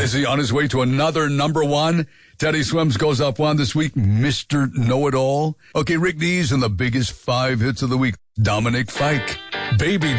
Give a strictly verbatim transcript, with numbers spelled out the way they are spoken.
Is he on his way to another number one? Teddy Swims goes up one this week. Mister Know-It-All. Okay, Rick Dees and the biggest five hits of the week. Dominic Fike. Baby